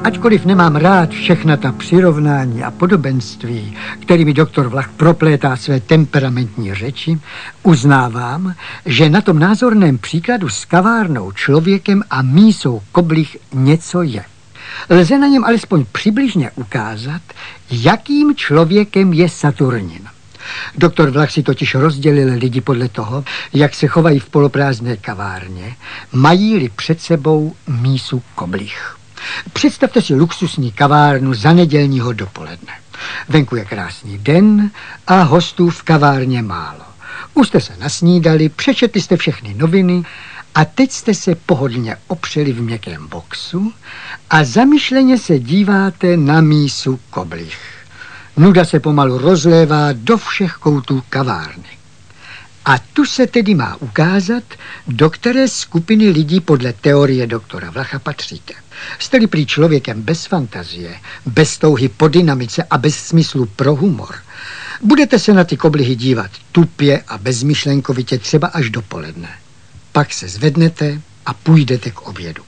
Ačkoliv nemám rád všechna ta přirovnání a podobenství, kterými doktor Vlach proplétá své temperamentní řeči, uznávám, že na tom názorném příkladu s kavárnou, člověkem a mísou koblih něco je. Lze na něm alespoň přibližně ukázat, jakým člověkem je Saturnin. Doktor Vlach si totiž rozdělil lidi podle toho, jak se chovají v poloprázdné kavárně, mají-li před sebou mísu koblih. Představte si luxusní kavárnu za nedělního dopoledne. Venku je krásný den a hostů v kavárně málo. Už jste se nasnídali, přečetli jste všechny noviny a teď jste se pohodlně opřeli v měkkém boxu a zamyšleně se díváte na mísu koblih. Nuda se pomalu rozlévá do všech koutů kavárny. A tu se tedy má ukázat, do které skupiny lidí podle teorie doktora Vlacha patříte. Jste-li prý člověkem bez fantazie, bez touhy po dynamice a bez smyslu pro humor, budete se na ty koblihy dívat tupě a bezmyšlenkovitě třeba až dopoledne. Pak se zvednete a půjdete k obědu.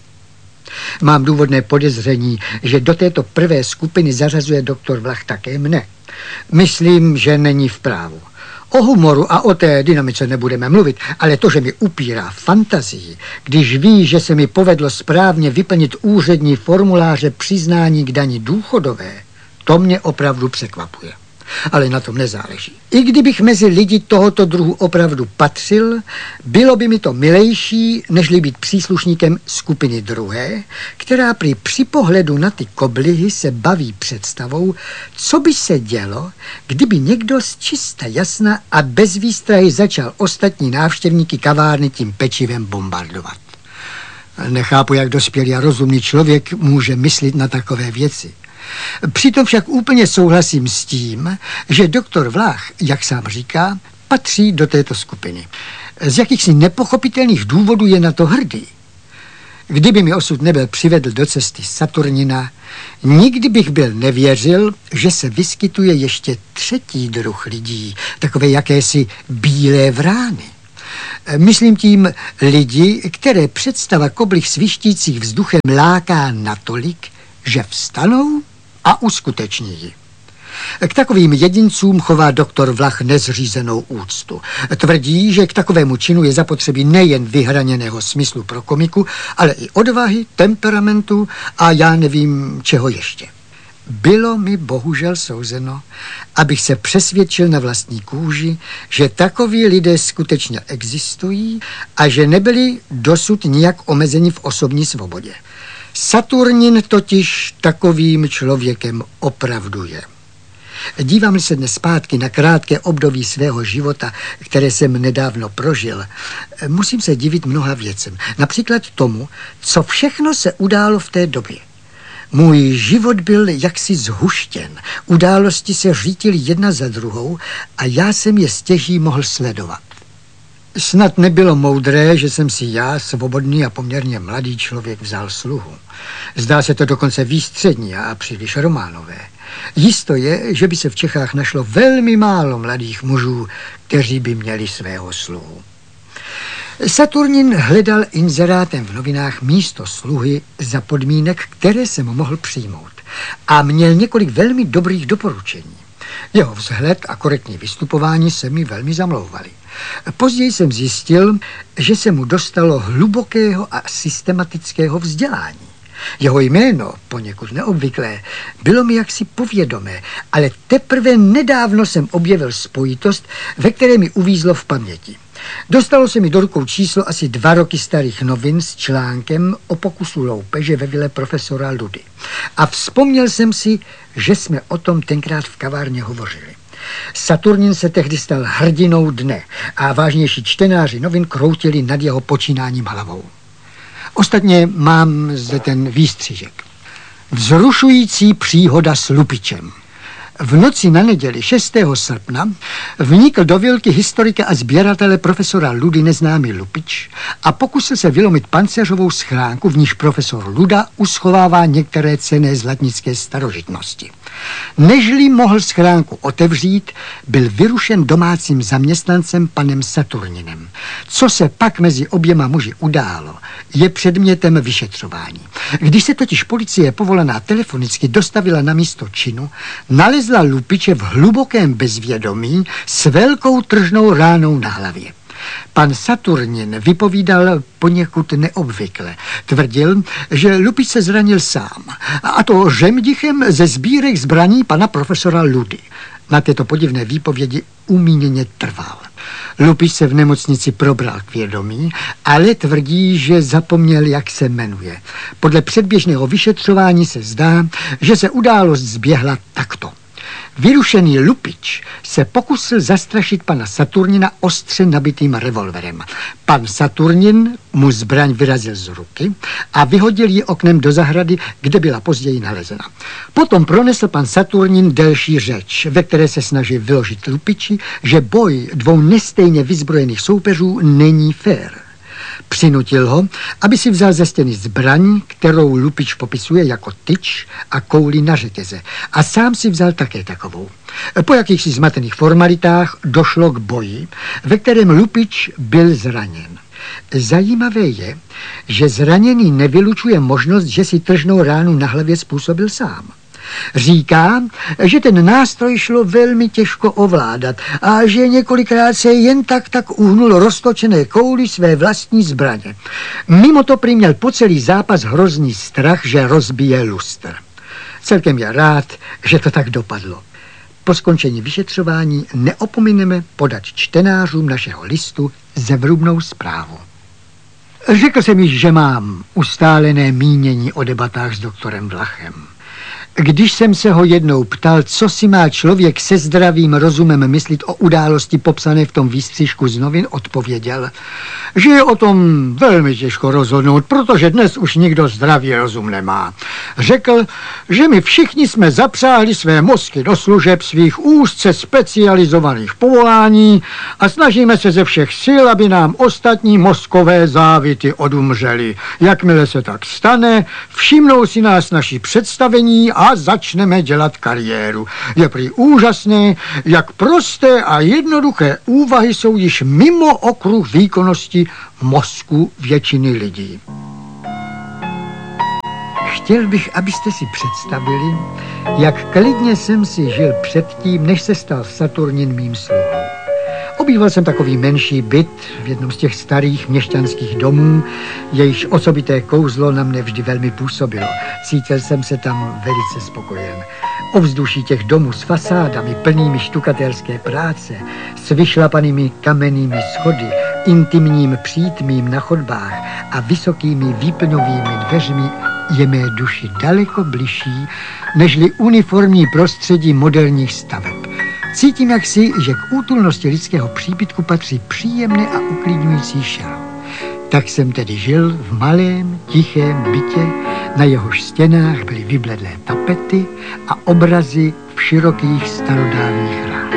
Mám důvodné podezření, že do této prvé skupiny zařazuje doktor Vlach také mne. Myslím, že není v právu. O humoru a o té dynamice nebudeme mluvit, ale to, že mi upírá fantazii, když ví, že se mi povedlo správně vyplnit úřední formuláře přiznání k dani důchodové, to mě opravdu překvapuje. Ale na tom nezáleží. I kdybych mezi lidi tohoto druhu opravdu patřil, bylo by mi to milejší, nežli být příslušníkem skupiny druhé, která při pohledu na ty koblihy se baví představou, co by se dělo, kdyby někdo z čista jasna a bez výstrahy začal ostatní návštěvníky kavárny tím pečivem bombardovat. Nechápu, jak dospělý a rozumný člověk může myslet na takové věci. Přitom však úplně souhlasím s tím, že doktor Vlach, jak sám říká, patří do této skupiny. Z jakýchsi nepochopitelných důvodů je na to hrdý. Kdyby mi osud nebyl přivedl do cesty Saturnina, nikdy bych byl nevěřil, že se vyskytuje ještě třetí druh lidí, takové jakési bílé vrány. Myslím tím lidi, které představa koblih svištících vzduchem láká natolik, že vstanou a uskuteční ji. K takovým jedincům chová doktor Vlach nezřízenou úctu. Tvrdí, že k takovému činu je zapotřebí nejen vyhraněného smyslu pro komiku, ale i odvahy, temperamentu a já nevím čeho ještě. Bylo mi bohužel souzeno, abych se přesvědčil na vlastní kůži, že takoví lidé skutečně existují a že nebyli dosud nijak omezeni v osobní svobodě. Saturnin totiž takovým člověkem opravdu je. Dívám se dnes zpátky na krátké období svého života, které jsem nedávno prožil. Musím se divit mnoha věcem. Například tomu, co všechno se událo v té době. Můj život byl jaksi zhuštěn. Události se řítily jedna za druhou a já jsem je stěží mohl sledovat. Snad nebylo moudré, že jsem si já, svobodný a poměrně mladý člověk, vzal sluhu. Zdá se to dokonce výstřední a příliš románové. Jisto je, že by se v Čechách našlo velmi málo mladých mužů, kteří by měli svého sluhu. Saturnin hledal inzerátem v novinách místo sluhy za podmínek, které jsem mohl přijmout. A měl několik velmi dobrých doporučení. Jeho vzhled a korektní vystupování se mi velmi zamlouvaly. Později jsem zjistil, že se mu dostalo hlubokého a systematického vzdělání. Jeho jméno, poněkud neobvyklé, bylo mi jaksi povědomé, ale teprve nedávno jsem objevil spojitost, ve které mi uvízlo v paměti. Dostalo se mi do rukou číslo asi 2 roky starých novin s článkem o pokusu loupeže ve vile profesora Ludy. A vzpomněl jsem si, že jsme o tom tenkrát v kavárně hovořili. Saturnin se tehdy stal hrdinou dne a vážnější čtenáři novin kroutili nad jeho počínáním hlavou. Ostatně mám zde ten výstřižek. Vzrušující příhoda s lupičem. V noci na neděli 6. srpna vnikl do vilky historika a sběratele profesora Ludy neznámý lupič a pokusil se vylomit pancéřovou schránku, v níž profesor Luda uschovává některé cenné zlatnické starožitnosti. Nežli mohl schránku otevřít, byl vyrušen domácím zaměstnancem panem Saturninem. Co se pak mezi oběma muži událo, je předmětem vyšetřování. Když se totiž policie povolaná telefonicky dostavila na místo činu, nalezla lupiče v hlubokém bezvědomí s velkou tržnou ránou na hlavě. Pan Saturnin vypovídal poněkud neobvykle. Tvrdil, že lupič se zranil sám, a to žemdichem ze sbírek zbraní pana profesora Ludy. Na této podivné výpovědi umíněně trval. Lupič se v nemocnici probral k vědomí, ale tvrdí, že zapomněl, jak se jmenuje. Podle předběžného vyšetřování se zdá, že se událost zběhla takto. Vyrušený lupič se pokusil zastrašit pana Saturnina ostře nabitým revolverem. Pan Saturnin mu zbraň vyrazil z ruky a vyhodil ji oknem do zahrady, kde byla později nalezena. Potom pronesl pan Saturnin delší řeč, ve které se snaží vyložit lupiči, že boj dvou nestejně vyzbrojených soupeřů není fér. Přinutil ho, aby si vzal ze stěny zbraň, kterou lupič popisuje jako tyč a kouli na řetěze. A sám si vzal také takovou. Po jakýchsi zmatených formalitách došlo k boji, ve kterém lupič byl zraněn. Zajímavé je, že zraněný nevylučuje možnost, že si tržnou ránu na hlavě způsobil sám. Říká, že ten nástroj šlo velmi těžko ovládat a že několikrát se jen tak uhnul roztočené kouli své vlastní zbraně. Mimo to prý měl po celý zápas hrozný strach, že rozbije lustr. Celkem je rád, že to tak dopadlo. Po skončení vyšetřování neopomineme podat čtenářům našeho listu zevrubnou zprávu. Řekl jsem již, že mám ustálené mínění o debatách s doktorem Vlachem. Když jsem se ho jednou ptal, co si má člověk se zdravým rozumem myslit o události popsané v tom výstřižku z novin, odpověděl, že je o tom velmi těžko rozhodnout, protože dnes už nikdo zdravý rozum nemá. Řekl, že my všichni jsme zapřáhli své mozky do služeb svých úzce specializovaných povolání a snažíme se ze všech sil, aby nám ostatní mozkové závity odumřely. Jakmile se tak stane, všimnou si nás naši představení a začneme dělat kariéru. Je prý úžasné, jak prosté a jednoduché úvahy jsou již mimo okruh výkonnosti mozku většiny lidí. Chtěl bych, abyste si představili, jak klidně jsem si žil předtím, než se stal Saturnin mým sluhou. Obýval jsem takový menší byt v jednom z těch starých měšťanských domů, jejichž osobité kouzlo na mne vždy velmi působilo. Cítil jsem se tam velice spokojen. Ovzduší těch domů s fasádami plnými štukatérské práce, s vyšlapanými kamennými schody, intimním přítmím na chodbách a vysokými výplňovými dveřmi je mé duši daleko bližší, nežli uniformní prostředí moderních staveb. Cítím jaksi, že k útulnosti lidského příbytku patří příjemné a uklidňující šaro. Tak jsem tedy žil v malém, tichém bytě, na jehož stěnách byly vybledlé tapety a obrazy v širokých starodávných hrách.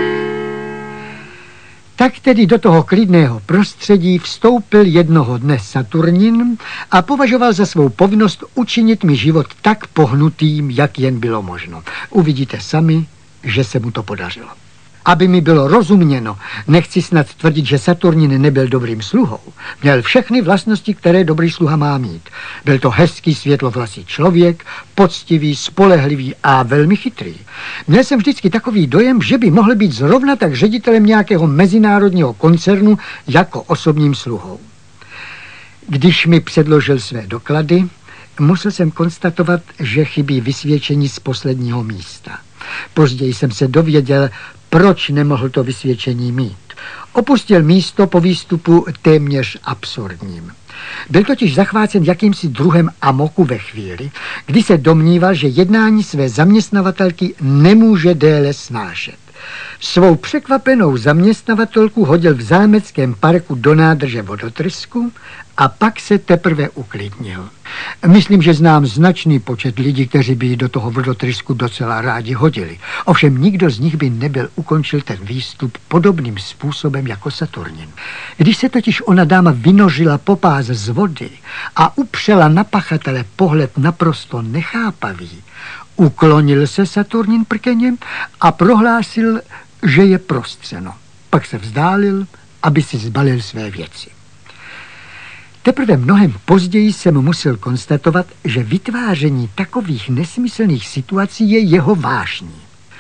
Tak tedy do toho klidného prostředí vstoupil jednoho dne Saturnin a považoval za svou povinnost učinit mi život tak pohnutým, jak jen bylo možno. Uvidíte sami, že se mu to podařilo. Aby mi bylo rozuměno, nechci snad tvrdit, že Saturnin nebyl dobrým sluhou. Měl všechny vlastnosti, které dobrý sluha má mít. Byl to hezký světlovlasý člověk, poctivý, spolehlivý a velmi chytrý. Měl jsem vždycky takový dojem, že by mohl být zrovna tak ředitelem nějakého mezinárodního koncernu jako osobním sluhou. Když mi předložil své doklady, musel jsem konstatovat, že chybí vysvědčení z posledního místa. Později jsem se dověděl, proč nemohl to vysvědčení mít. Opustil místo po výstupu téměř absurdním. Byl totiž zachvácen jakýmsi druhem amoku ve chvíli, kdy se domníval, že jednání své zaměstnavatelky nemůže déle snášet. Svou překvapenou zaměstnavatelku hodil v zámeckém parku do nádrže vodotrysku a pak se teprve uklidnil. Myslím, že znám značný počet lidí, kteří by do toho vodotrysku docela rádi hodili. Ovšem nikdo z nich by nebyl ukončil ten výstup podobným způsobem jako Saturnin. Když se totiž ona dáma vynořila po pás z vody a upřela na pachatele pohled naprosto nechápavý, Uklonil se Saturnin prkeně a prohlásil, že je prostřeno. Pak se vzdálil, aby si zbalil své věci. Teprve mnohem později jsem musel konstatovat, že vytváření takových nesmyslných situací je jeho vášní.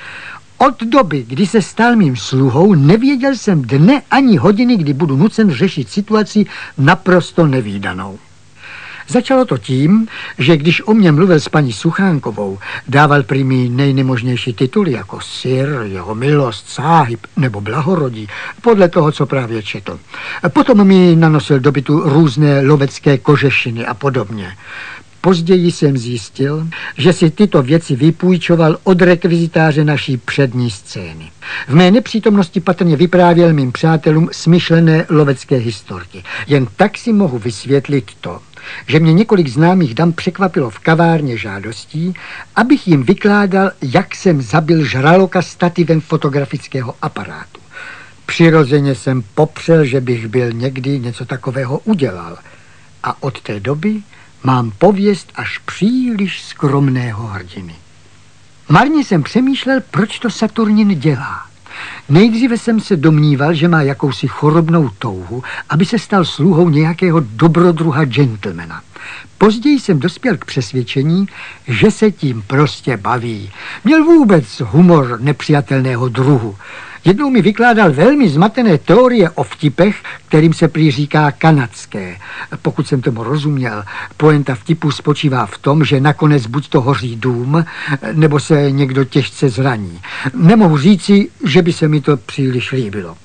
Od doby, kdy se stal mým sluhou, nevěděl jsem dne ani hodiny, kdy budu nucen řešit situaci naprosto nevídanou. Začalo to tím, že když o mě mluvil s paní Suchánkovou, dával prý mi nejnemožnější tituly jako sir, jeho milost, sáhib nebo blahorodí, podle toho, co právě četl. Potom mi nanosil do bytu různé lovecké kožešiny a podobně. Později jsem zjistil, že si tyto věci vypůjčoval od rekvizitáře naší přední scény. V mé nepřítomnosti patrně vyprávěl mým přátelům smyšlené lovecké historky. Jen tak si mohu vysvětlit to, že mě několik známých dam překvapilo v kavárně žádostí, abych jim vykládal, jak jsem zabil žraloka stativem fotografického aparátu. Přirozeně jsem popřel, že bych byl někdy něco takového udělal. A od té doby mám pověst až příliš skromného hrdiny. Marně jsem přemýšlel, proč to Saturnin dělá. Nejdříve jsem se domníval, že má jakousi chorobnou touhu, aby se stal sluhou nějakého dobrodruha gentlemana. Později jsem dospěl k přesvědčení, že se tím prostě baví. Měl vůbec humor nepřijatelného druhu. Jednou mi vykládal velmi zmatené teorie o vtipech, kterým se prý říká kanadské. Pokud jsem tomu rozuměl, poenta vtipu spočívá v tom, že nakonec buď to hoří dům, nebo se někdo těžce zraní. Nemohu říci, že by se mi to příliš líbilo.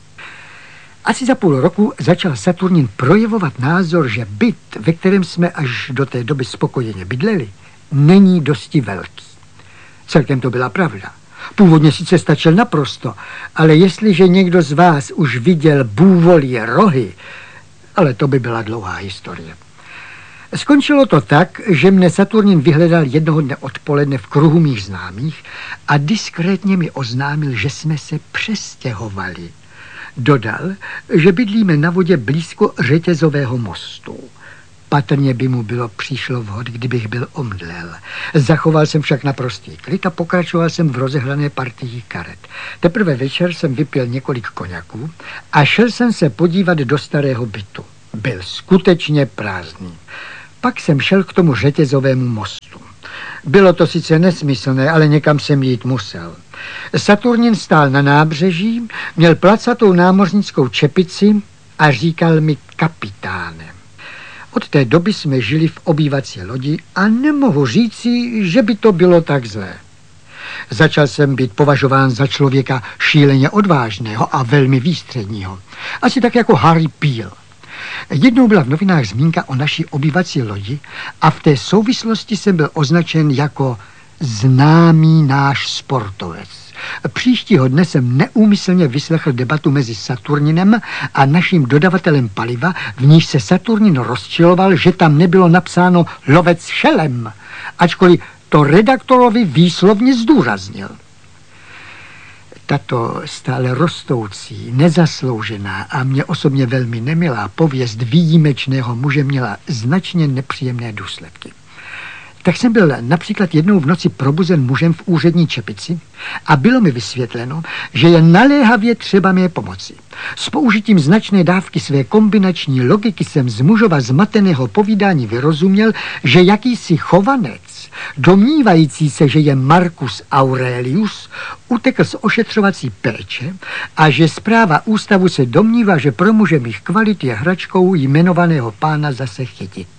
Asi za půl roku začal Saturnin projevovat názor, že byt, ve kterém jsme až do té doby spokojeně bydleli, není dosti velký. Celkem to byla pravda. Původně sice stačil naprosto, ale jestliže někdo z vás už viděl bůvolí rohy, ale to by byla dlouhá historie. Skončilo to tak, že mne Saturnin vyhledal jednoho dne odpoledne v kruhu mých známých a diskrétně mi oznámil, že jsme se přestěhovali. Dodal, že bydlíme na vodě blízko řetězového mostu. Patrně by mu bylo přišlo vhod, kdybych byl omdlel. Zachoval jsem však naprostý klid a pokračoval jsem v rozehrané partii karet. Teprve večer jsem vypil několik koňaků a šel jsem se podívat do starého bytu. Byl skutečně prázdný. Pak jsem šel k tomu řetězovému mostu. Bylo to sice nesmyslné, ale někam jsem jít musel. Saturnin stál na nábřeží, měl placatou námořnickou čepici a říkal mi kapitáne. Od té doby jsme žili v obývací lodi a nemohu říci, že by to bylo tak zlé. Začal jsem být považován za člověka šíleně odvážného a velmi výstředního. Asi tak jako Harry Peel. Jednou byla v novinách zmínka o naší obývací lodi a v té souvislosti jsem byl označen jako známý náš sportovec. Příštího dne jsem neúmyslně vyslechl debatu mezi Saturninem a naším dodavatelem paliva, v níž se Saturnin rozčiloval, že tam nebylo napsáno lovec šelem, ačkoliv to redaktorovi výslovně zdůraznil. Tato stále rostoucí, nezasloužená a mě osobně velmi nemilá pověst výjimečného muže měla značně nepříjemné důsledky. Tak jsem byl například jednou v noci probuzen mužem v úřední čepici a bylo mi vysvětleno, že je naléhavě třeba mé pomoci. S použitím značné dávky své kombinační logiky jsem z mužova zmateného povídání vyrozuměl, že jakýsi chovanec, domnívající se, že je Marcus Aurelius, utekl z ošetřovací péče a že správa ústavu se domnívá, že pro muže mých kvalit je hračkou jmenovaného pána zase chytit.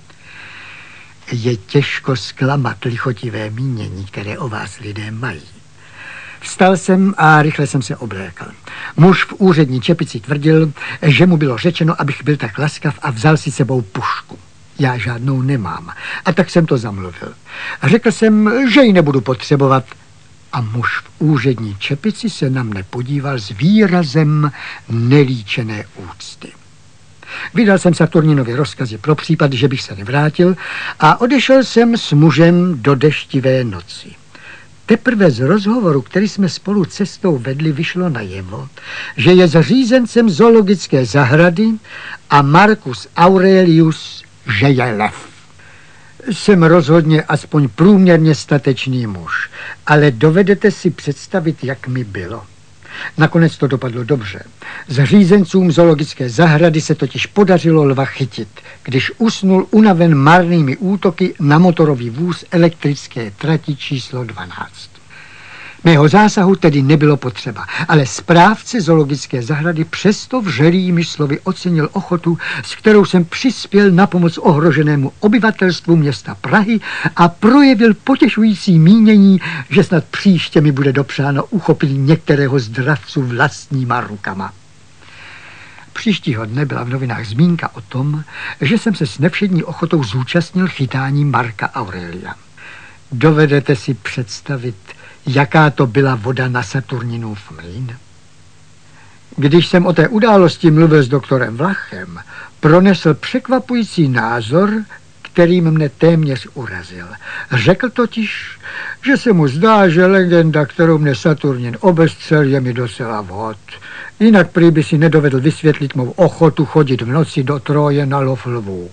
Je těžko zklamat lichotivé mínění, které o vás lidé mají. Vstal jsem a rychle jsem se oblékal. Muž v úřední čepici tvrdil, že mu bylo řečeno, abych byl tak laskav a vzal si sebou pušku. Já žádnou nemám. A tak jsem to zamluvil. Řekl jsem, že ji nebudu potřebovat. A muž v úřední čepici se na mne podíval s výrazem nelíčené úcty. Vydal jsem Saturninovi rozkazy pro případ, že bych se nevrátil a odešel jsem s mužem do deštivé noci. Teprve z rozhovoru, který jsme spolu cestou vedli, vyšlo najevo, že je zřízencem zoologické zahrady a Marcus Aurelius, že je lev. Jsem rozhodně aspoň průměrně statečný muž, ale dovedete si představit, jak mi bylo. Nakonec to dopadlo dobře. Zřízencům zoologické zahrady se totiž podařilo lva chytit, když usnul unaven marnými útoky na motorový vůz elektrické trati číslo 12. Mého zásahu tedy nebylo potřeba, ale správce zoologické zahrady přesto vřelými slovy ocenil ochotu, s kterou jsem přispěl na pomoc ohroženému obyvatelstvu města Prahy a projevil potěšující mínění, že snad příště mi bude dopřáno uchopit některého z dravců vlastníma rukama. Příštího dne byla v novinách zmínka o tom, že jsem se s nevšední ochotou zúčastnil chytání Marca Aurelia. Dovedete si představit, jaká to byla voda na Saturninův mlýn? Když jsem o té události mluvil s doktorem Vlachem, pronesl překvapující názor, který mne téměř urazil. Řekl totiž, že se mu zdá, že legenda, kterou mne Saturnin obestřel, je mi docela vhod. Jinak prý by si nedovedl vysvětlit mou ochotu chodit v noci do Troje na lov lvů.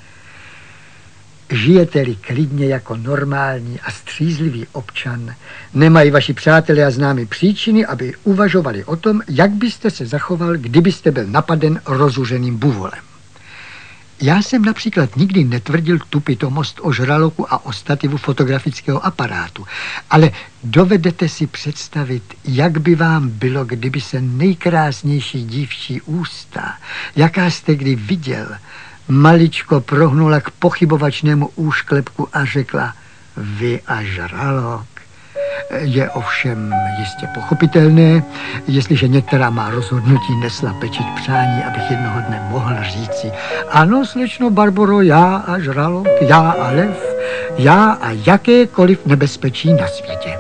Žijete-li klidně jako normální a střízlivý občan, nemají vaši přátelé a známí příčiny, aby uvažovali o tom, jak byste se zachoval, kdybyste byl napaden rozuřeným buvolem. Já jsem například nikdy netvrdil tu pitomost o žraloku a o stativu fotografického aparátu, ale dovedete si představit, jak by vám bylo, kdyby se nejkrásnější dívčí ústa, jaká jste kdy viděl, maličko prohnula k pochybovačnému úšklepku a řekla: vy a žralok. Je ovšem jistě pochopitelné, jestliže některá má rozhodnutí nesla pečeť přání, abych jednoho dne mohl říci: ano, slečno Barboro, já a žralok, já a lev, já a jakékoliv nebezpečí na světě.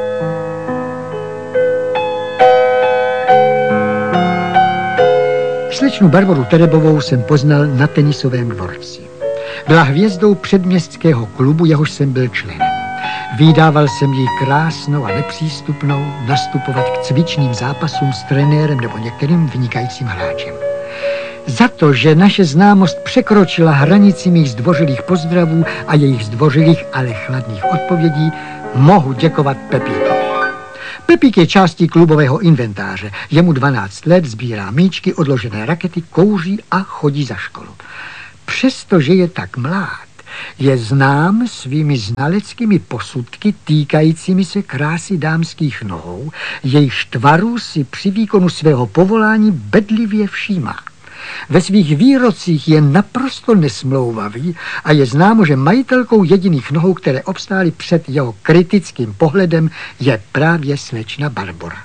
Slečnu Barboru Terebovou jsem poznal na tenisovém dvorci. Byla hvězdou předměstského klubu, jehož jsem byl členem. Vídával jsem ji krásnou a nepřístupnou nastupovat k cvičným zápasům s trenérem nebo některým vynikajícím hráčem. Za to, že naše známost překročila hranici mých zdvořilých pozdravů a jejich zdvořilých, ale chladných odpovědí, mohu děkovat Pepíkovi. Pepík je částí klubového inventáře. Je mu 12 let, sbírá míčky, odložené rakety, kouří a chodí za školu. Přestože je tak mlád, je znám svými znaleckými posudky týkajícími se krásy dámských nohou, jejichž tvarů si při výkonu svého povolání bedlivě všímá. Ve svých výrocích je naprosto nesmlouvavý a je známo, že majitelkou jediných nohou, které obstály před jeho kritickým pohledem, je právě slečna Barbora.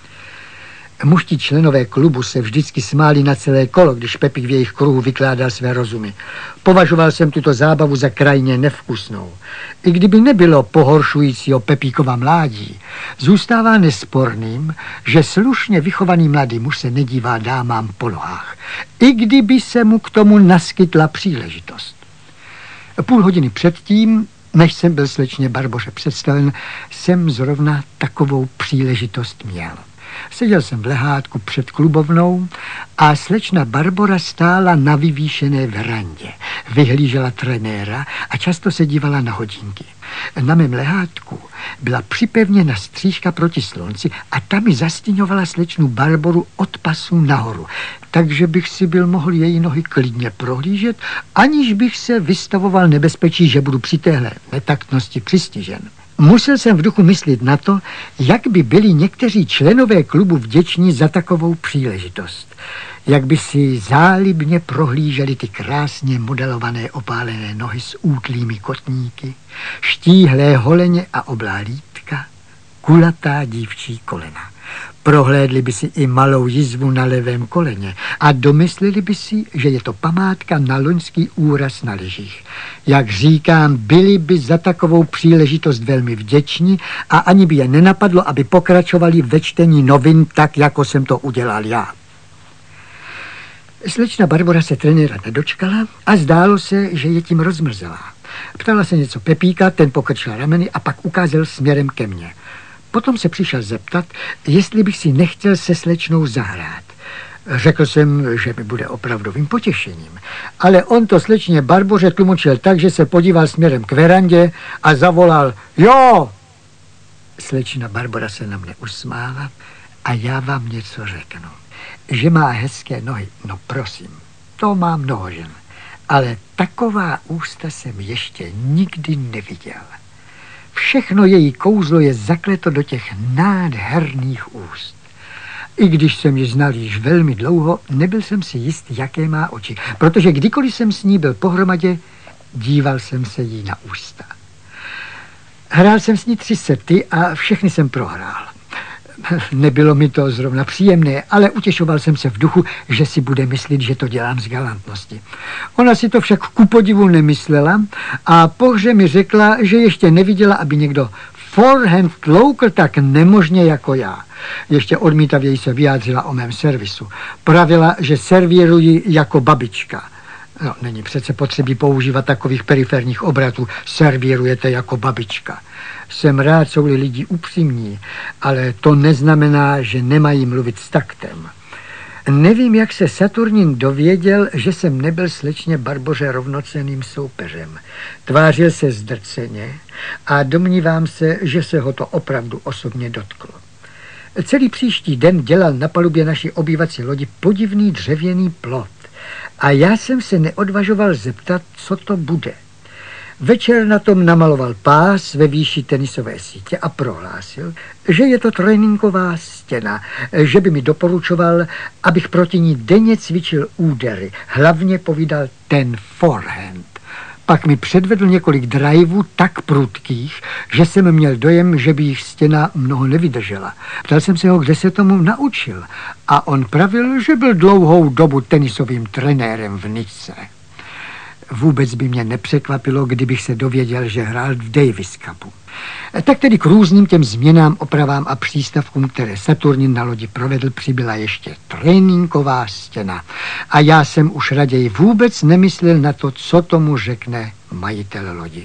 Mužtí členové klubu se vždycky smáli na celé kolo, když Pepík v jejich kruhu vykládal své rozumy. Považoval jsem tuto zábavu za krajně nevkusnou. I kdyby nebylo pohoršujícího Pepíkova mládí, zůstává nesporným, že slušně vychovaný mladý muž se nedívá dámám po nohách, i kdyby se mu k tomu naskytla příležitost. Půl hodiny předtím, než jsem byl slečně Barboře představen, jsem zrovna takovou příležitost měl. Seděl jsem v lehátku před klubovnou a slečna Barbora stála na vyvýšené verandě. Vyhlížela trenéra a často se dívala na hodinky. Na mém lehátku byla připevněna střížka proti slunci a ta mi zastíňovala slečnu Barboru od pasu nahoru, takže bych si byl mohl její nohy klidně prohlížet, aniž bych se vystavoval nebezpečí, že budu při téhle netaktnosti přistižen. Musel jsem v duchu myslet na to, jak by byli někteří členové klubu vděční za takovou příležitost. Jak by si zálibně prohlíželi ty krásně modelované opálené nohy s útlými kotníky, štíhlé holeně a oblá lítka, kulatá dívčí kolena. Prohlédli by si i malou jizvu na levém koleně a domysleli by si, že je to památka na loňský úraz na lyžích. Jak říkám, byli by za takovou příležitost velmi vděční a ani by je nenapadlo, aby pokračovali ve čtení novin tak, jako jsem to udělal já. Slečna Barbora se trenéra nedočkala a zdálo se, že je tím rozmrzelá. Ptala se něco Pepíka, ten pokrčil rameny a pak ukázal směrem ke mně. Potom se přišel zeptat, jestli bych si nechtěl se slečnou zahrát. Řekl jsem, že mi bude opravdovým potěšením. Ale on to slečně Barboře tlumočil tak, že se podíval směrem k verandě a zavolal: Jo! Slečna Barbora se na mne usmála a já vám něco řeknu. Že má hezké nohy, no prosím, to má mnoho žen. Ale taková ústa jsem ještě nikdy neviděl. Všechno její kouzlo je zakleto do těch nádherných úst. I když jsem ji znal již velmi dlouho, nebyl jsem si jist, jaké má oči, protože kdykoliv jsem s ní byl pohromadě, díval jsem se jí na ústa. Hrál jsem s ní 3 sety a všechny jsem prohrál. Nebylo mi to zrovna příjemné, ale utěšoval jsem se v duchu, že si bude myslet, že to dělám z galantnosti. Ona si to však ku podivu nemyslela a po hře mi řekla, že ještě neviděla, aby někdo forehand tloukl tak nemožně jako já. Ještě odmítavěji se vyjádřila o mém servisu. Pravila, že servíruji jako babička. No, není přece potřebí používat takových periferních obratů. Servírujete jako babička. Jsem rád, jsou-li lidi upřímní, ale to neznamená, že nemají mluvit s taktem. Nevím, jak se Saturnin dověděl, že jsem nebyl slečně Barboře rovnocenným soupeřem. Tvářil se zdrceně a domnívám se, že se ho to opravdu osobně dotklo. Celý příští den dělal na palubě naší obývací lodi podivný dřevěný plot a já jsem se neodvažoval zeptat, co to bude. Večer na tom namaloval pás ve výši tenisové sítě a prohlásil, že je to tréninková stěna, že by mi doporučoval, abych proti ní denně cvičil údery, hlavně povídal ten forehand. Pak mi předvedl několik driveů tak prudkých, že jsem měl dojem, že by jich stěna mnoho nevydržela. Ptal jsem se ho, kde se tomu naučil, a on pravil, že byl dlouhou dobu tenisovým trenérem v Nice. Vůbec by mě nepřekvapilo, kdybych se dověděl, že hrál v Davis Cupu. Tak tedy k různým těm změnám, opravám a přístavkům, které Saturnin na lodi provedl, přibyla ještě tréninková stěna. A já jsem už raději vůbec nemyslel na to, co tomu řekne majitel lodi.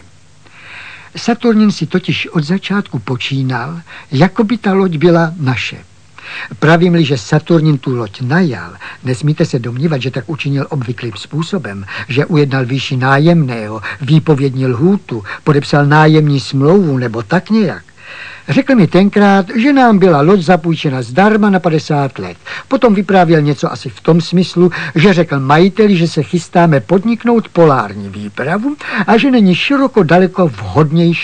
Saturnin si totiž od začátku počínal, jako by ta loď byla naše. Pravím-li, že Saturnin tu loď najal, nesmíte se domnívat, že tak učinil obvyklým způsobem, že ujednal výši nájemného, výpovědní lhůtu, podepsal nájemní smlouvu nebo tak nějak. Řekl mi tenkrát, že nám byla loď zapůjčena zdarma na 50 let. Potom vyprávěl něco asi v tom smyslu, že řekl majiteli, že se chystáme podniknout polární výpravu a že není široko daleko vhodnější